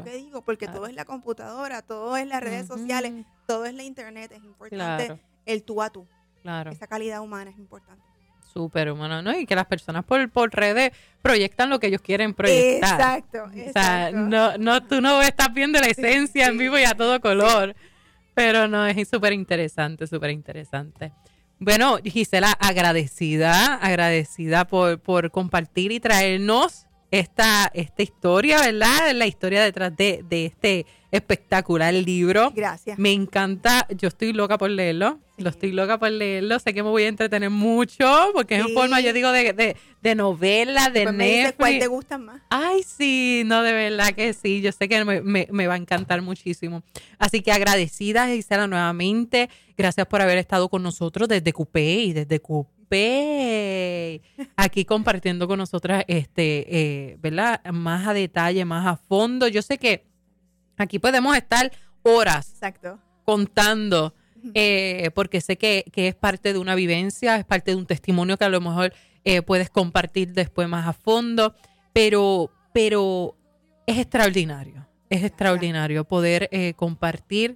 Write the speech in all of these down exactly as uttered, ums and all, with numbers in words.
que digo, porque claro. todo es la computadora, todo es las redes uh-huh. sociales, todo es la internet, es importante claro. el tú a tú. Claro. Esa calidad humana es importante. Súper humano, ¿no? Y que las personas por, por redes proyectan lo que ellos quieren proyectar. Exacto, exacto. O sea, no, no, tú no estás viendo la esencia sí, en vivo sí, y a todo color. Sí. Pero no, es súper interesante, súper interesante. Bueno, Gisela, agradecida, agradecida por, por compartir y traernos esta, esta historia, ¿verdad? La historia detrás de, de este espectacular libro. Gracias. Me encanta, yo estoy loca por leerlo, sí. lo estoy loca por leerlo, sé que me voy a entretener mucho, porque sí. es en forma, yo digo, de, de, de novela, de Netflix. Me dices cuál te gusta más. Ay, sí, no, de verdad que sí, yo sé que me, me, me va a encantar muchísimo. Así que agradecida, Gisela, nuevamente, gracias por haber estado con nosotros desde Coupé y desde Coupé, aquí compartiendo con nosotras, este, eh, ¿verdad? Más a detalle, más a fondo. Yo sé que aquí podemos estar horas Exacto. contando, eh, porque sé que, que es parte de una vivencia, es parte de un testimonio que a lo mejor eh, puedes compartir después más a fondo, pero, pero es extraordinario, es extraordinario poder eh, compartir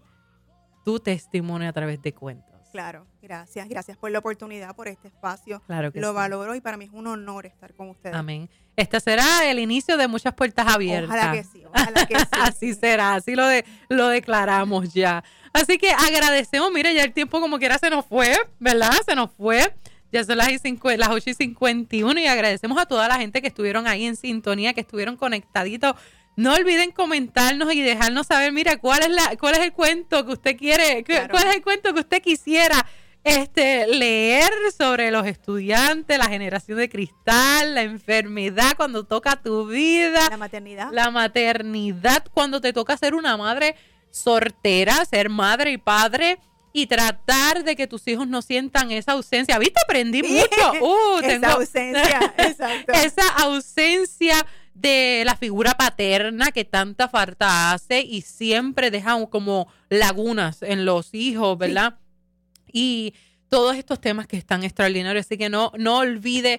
tu testimonio a través de cuentos. Claro, gracias, gracias por la oportunidad, por este espacio. Claro que Lo sí. valoro y para mí es un honor estar con ustedes. Amén. Este será el inicio de muchas puertas abiertas. Ojalá que sí, ojalá que sí. Así será, así lo, de, lo declaramos ya. Así que agradecemos, mire, ya el tiempo como quiera se nos fue, ¿verdad? Se nos fue. Ya son las, las ocho y cincuenta y uno y agradecemos a toda la gente que estuvieron ahí en sintonía, que estuvieron conectaditos. No olviden comentarnos y dejarnos saber, mira, cuál es la, cuál es el cuento que usted quiere, claro. cuál es el cuento que usted quisiera este leer sobre los estudiantes, la generación de cristal, la enfermedad cuando toca tu vida, la maternidad, la maternidad cuando te toca ser una madre soltera, ser madre y padre y tratar de que tus hijos no sientan esa ausencia. ¿Viste? Aprendí mucho. Uh, esa tengo ausencia, exacto. Esa ausencia de la figura paterna que tanta falta hace y siempre deja como lagunas en los hijos, ¿verdad? Sí. Y todos estos temas que están extraordinarios, así que no, no olvide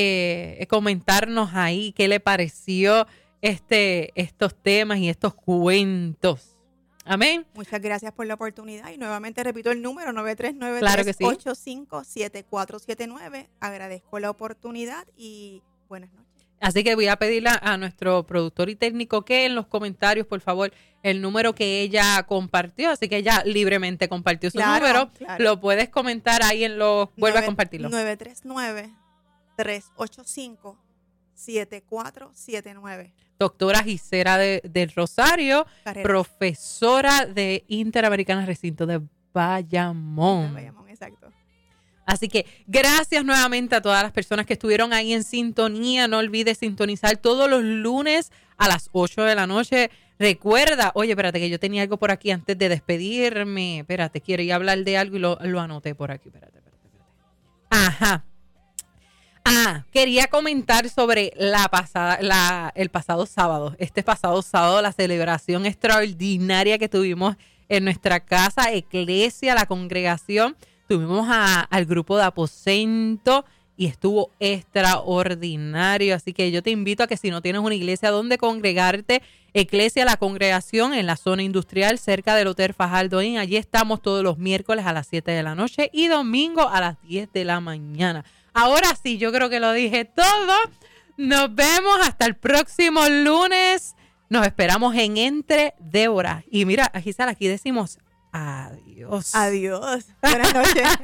eh, comentarnos ahí qué le pareció este, estos temas y estos cuentos. Amén. Muchas gracias por la oportunidad y nuevamente repito el número nueve tres nueve tres ocho cinco siete cuatro siete nueve. Agradezco la oportunidad y buenas noches. Así que voy a pedirle a nuestro productor y técnico que en los comentarios, por favor, el número que ella compartió, así que ella libremente compartió su claro, número, claro. Lo puedes comentar ahí en los, vuelve a compartirlo. nueve tres nueve tres ocho cinco siete cuatro siete nueve. Doctora Gisela de, del Rosario, Carreras. Profesora de Interamericana Recinto de Bayamón. De Bayamón, exacto. Así que gracias nuevamente a todas las personas que estuvieron ahí en sintonía. No olvides sintonizar todos los lunes a las ocho de la noche. Recuerda, oye, espérate que yo tenía algo por aquí antes de despedirme. Espérate, quiero ir a hablar de algo y lo, lo anoté por aquí. Espérate, espérate, espérate. Ajá. Ah, quería comentar sobre la pasada, la, el pasado sábado, este pasado sábado, la celebración extraordinaria que tuvimos en nuestra casa, Eclesia, la congregación. Tuvimos a, al grupo de aposento y estuvo extraordinario. Así que yo te invito a que si no tienes una iglesia donde congregarte, Eclesia, la congregación en la zona industrial cerca del Hotel Fajardo Inn. Allí estamos todos los miércoles a las siete de la noche y domingo a las diez de la mañana. Ahora sí, yo creo que lo dije todo. Nos vemos hasta el próximo lunes. Nos esperamos en Entre Débora. Y mira, Gisela, aquí decimos adiós. Adiós. Buenas noches.